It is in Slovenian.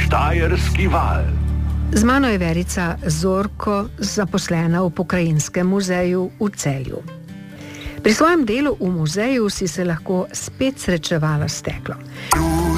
Štajerski val. Z mano je Verica Zorko, zaposlena v Pokrajinskem muzeju v Celju. Pri svojem delu v muzeju si se lahko spet srečevala s steklom.